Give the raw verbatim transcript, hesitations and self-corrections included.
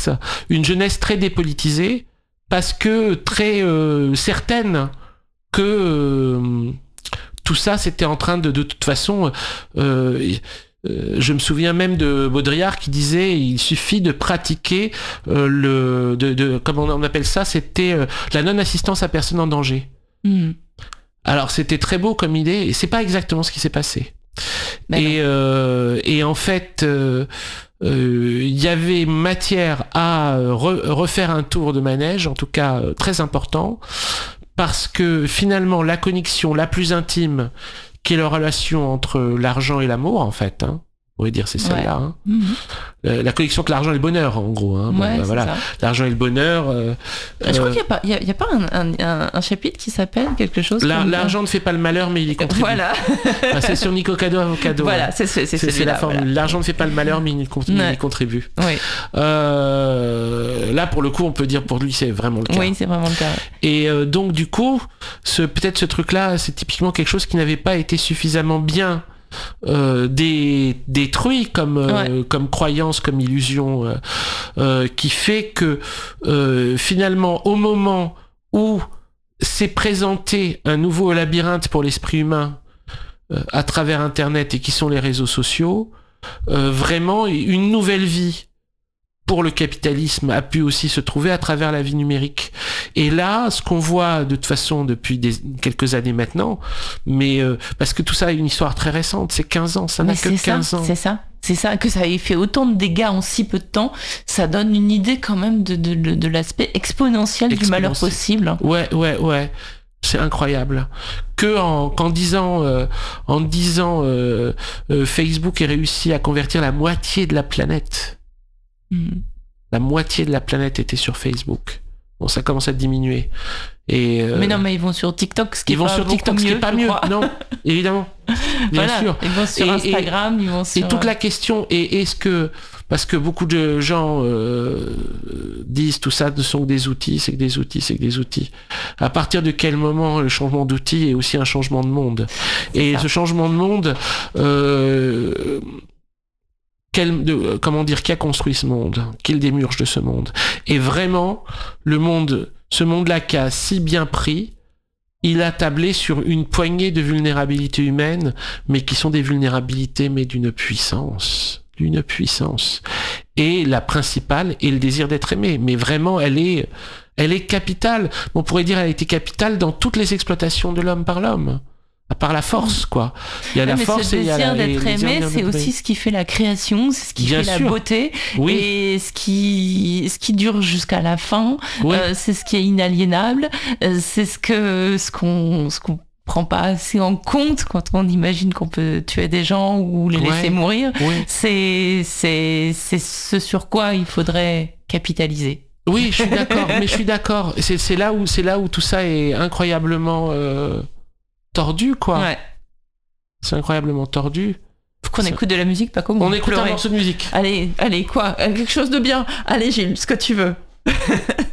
jeunesse, une jeunesse très dépolitisée, parce que très euh, certaine que euh, tout ça, c'était en train de, de toute façon... Euh, euh, je me souviens même de Baudrillard qui disait il suffit de pratiquer euh, le... De, de, comment on appelle ça, c'était euh, la non-assistance à personne en danger. Mmh. Alors c'était très beau comme idée, et c'est pas exactement ce qui s'est passé. Ben et, euh, et en fait, il euh, euh, y avait matière à re, refaire un tour de manège, en tout cas euh, très important, parce que finalement la connexion la plus intime, qui est la relation entre l'argent et l'amour, en fait, hein, on pourrait dire c'est celle-là, ouais. hein. Mmh. La, la connexion entre l'argent et le bonheur, en gros. Hein. Ouais, bon, bah, voilà. Ça. L'argent et le bonheur. Euh, je crois euh, qu'il n'y a pas, il y a, il y a pas un, un, un chapitre qui s'appelle quelque chose la, comme l'argent ça. Ne fait pas le malheur, mais il y contribue. Voilà. Ah, c'est sur Nico Cado Avocado. Voilà, c'est, c'est, c'est, c'est, c'est la formule. Voilà. L'argent ne fait pas le malheur, mais il y contribue. Ouais. contribue. Oui. Euh, là, pour le coup, on peut dire pour lui, c'est vraiment le cas. Oui, c'est vraiment le cas. Et euh, donc, du coup, ce, peut-être ce truc-là, c'est typiquement quelque chose qui n'avait pas été suffisamment bien Euh, des, détruit comme, euh, ouais. comme croyance, comme illusion, euh, euh, qui fait que euh, finalement au moment où s'est présenté un nouveau labyrinthe pour l'esprit humain euh, à travers Internet et qui sont les réseaux sociaux, euh, vraiment une nouvelle vie pour le capitalisme a pu aussi se trouver à travers la vie numérique. Et là, ce qu'on voit de toute façon depuis des, quelques années maintenant, mais euh, parce que tout ça a une histoire très récente, c'est quinze ans, ça n'a mais que quinze ça, ans. C'est ça, c'est ça, que ça ait fait autant de dégâts en si peu de temps, ça donne une idée quand même de, de, de, de l'aspect exponentiel, exponentiel du malheur possible. Ouais, ouais, ouais. C'est incroyable que en, qu'en disant euh, en disant euh, euh, Facebook ait réussi à convertir la moitié de la planète. Mmh. La moitié de la planète était sur Facebook. Bon, ça commence à diminuer. Et euh, mais non, mais ils vont sur TikTok, ce qui ils est vont pas sur TikTok, mieux, ce qui est pas mieux. Non, évidemment. Bien voilà, sûr. Ils vont sur et, Instagram, et, ils vont sur. Et toute la question est est-ce que parce que beaucoup de gens euh, disent tout ça ne sont que des outils, c'est que des outils, c'est que des outils. À partir de quel moment le changement d'outils est aussi un changement de monde ? Et ce changement de monde. Euh, Quel, de, comment dire, qui a construit ce monde, qui est le démiurge de ce monde. Et vraiment, le monde, ce monde-là qui a si bien pris, il a tablé sur une poignée de vulnérabilités humaines, mais qui sont des vulnérabilités, mais d'une puissance, d'une puissance. Et la principale est le désir d'être aimé. Mais vraiment, elle est, elle est capitale. On pourrait dire qu'elle a été capitale dans toutes les exploitations de l'homme par l'homme. À part la force, quoi. Il y a ouais, la mais force ce et il y a la... désir d'être aimé, c'est aussi ce qui fait la création, c'est ce qui Bien fait sûr. la beauté, oui. et ce qui, ce qui dure jusqu'à la fin, oui. euh, c'est ce qui est inaliénable, euh, c'est ce que, ce qu'on, ce qu'on prend pas assez en compte quand on imagine qu'on peut tuer des gens ou les ouais. laisser mourir. Oui. C'est, c'est, c'est ce sur quoi il faudrait capitaliser. Oui, je suis d'accord, mais je suis d'accord. C'est, c'est là où, c'est là où tout ça est incroyablement... Euh... tordu, quoi. Ouais. C'est incroyablement tordu. Faut qu'on ça... écoute de la musique, pas comme on écoute un morceau de musique. Allez, allez, quoi ? Quelque chose de bien. Allez, Gilles, ce que tu veux.